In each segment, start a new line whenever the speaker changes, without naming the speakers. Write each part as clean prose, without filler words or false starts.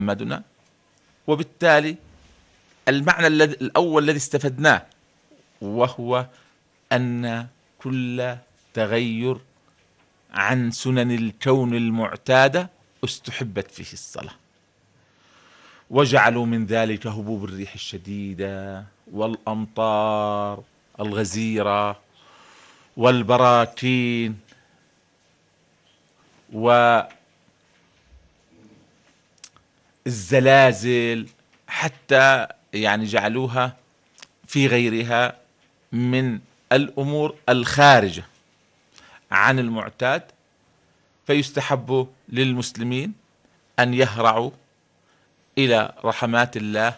محمدنا. وبالتالي المعنى الأول الذي استفدناه وهو أن كل تغير عن سنن الكون المعتادة استحبت فيه الصلاة. وجعلوا من ذلك هبوب الريح الشديدة والأمطار الغزيرة والبراكين والزلازل، حتى يعني جعلوها في غيرها من الأمور الخارجة عن المعتاد. فيستحب للمسلمين أن يهرعوا إلى رحمات الله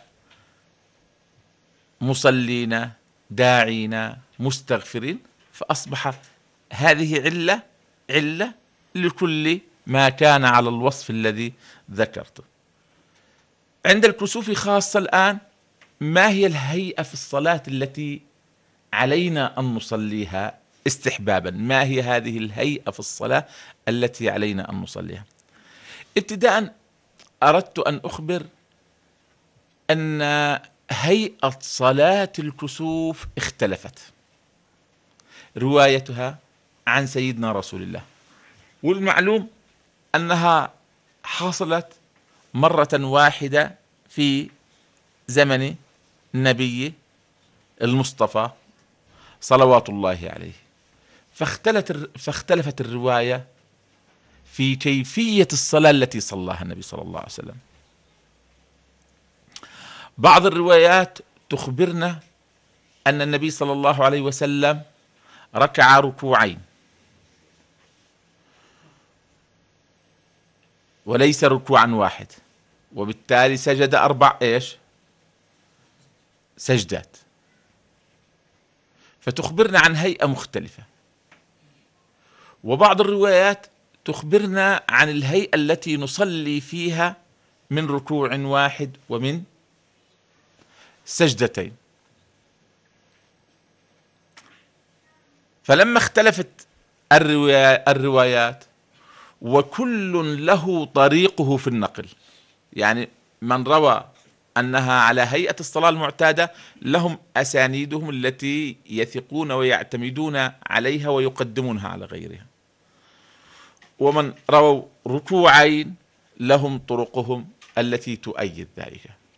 مصلين داعين مستغفرين. فأصبح هذه علة لكل ما كان على الوصف الذي ذكرته. عند الكسوف خاصة الآن، ما هي الهيئة في الصلاة التي علينا أن نصليها استحبابا؟ ما هي هذه الهيئة في الصلاة التي علينا أن نصليها؟ ابتداء أردت أن أخبر أن هيئة صلاة الكسوف اختلفت روايتها عن سيدنا رسول الله، والمعلوم أنها حصلت مرة واحدة في زمن النبي المصطفى صلوات الله عليه. فاختلفت الرواية في كيفية الصلاة التي صلاها النبي صلى الله عليه وسلم. بعض الروايات تخبرنا أن النبي صلى الله عليه وسلم ركع ركوعين وليس ركوعا واحد، وبالتالي سجد 4 سجدات، فتخبرنا عن هيئة مختلفة. وبعض الروايات تخبرنا عن الهيئة التي نصلي فيها من ركوع واحد ومن سجدتين. فلما اختلفت الروايات وكل له طريقه في النقل، يعني من روى أنها على هيئة الصلاة المعتادة لهم أسانيدهم التي يثقون ويعتمدون عليها ويقدمونها على غيرها، ومن رووا ركوعين لهم طرقهم التي تؤيد ذلك.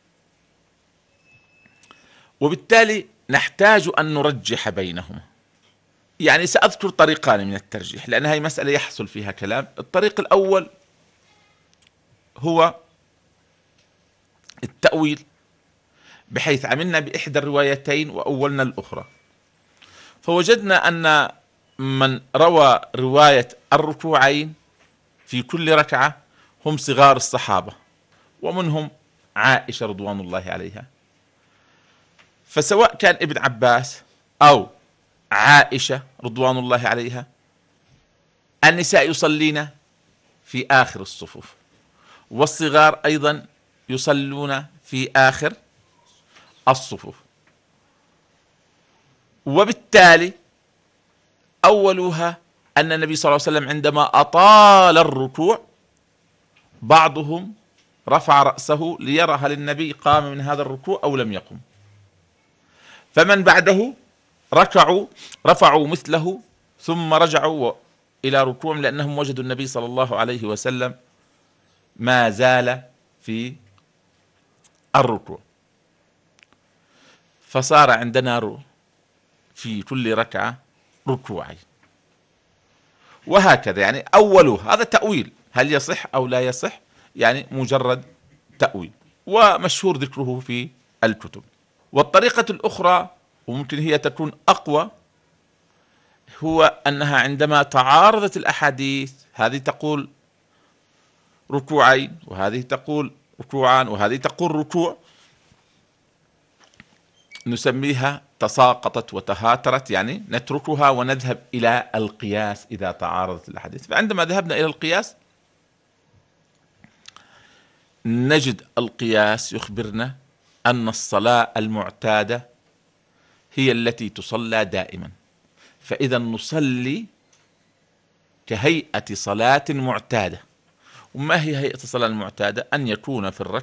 وبالتالي نحتاج أن نرجح بينهما. يعني سأذكر طريقان من الترجيح لأن هذه مسألة يحصل فيها كلام. الطريق الأول هو التأويل، بحيث عملنا بإحدى الروايتين وأولنا الأخرى، فوجدنا أن من روى رواية الركوعين في كل ركعة هم صغار الصحابة، ومنهم عائشة رضوان الله عليها. فسواء كان ابن عباس أو عائشة رضوان الله عليها، النساء يصلين في آخر الصفوف، والصغار أيضا يصلون في آخر الصفوف. وبالتالي أولها أن النبي صلى الله عليه وسلم عندما أطال الركوع بعضهم رفع رأسه ليرى هل النبي قام من هذا الركوع أو لم يقم، فمن بعده رفعوا مثله ثم رجعوا إلى ركوع، لأنهم وجدوا النبي صلى الله عليه وسلم ما زال في الركوع. فصار عندنا في كل ركعة ركوعين، وهكذا. يعني أوله هذا تأويل، هل يصح أو لا يصح يعني مجرد تأويل، ومشهور ذكره في الكتب. والطريقة الأخرى وممكن هي تكون أقوى، هو أنها عندما تعارضت الأحاديث، هذه تقول ركوعين وهذه تقول ركوعان وهذه تقول ركوع، نسميها تساقطت وتهاترت، يعني نتركها ونذهب إلى القياس إذا تعارضت الأحاديث. فعندما ذهبنا إلى القياس نجد القياس يخبرنا أن الصلاة المعتادة هي التي تصلى دائما، فإذا نصلي كهيئة صلاة معتادة، وما هي هيئة الصلاة المعتادة؟ أن يكون في الركعة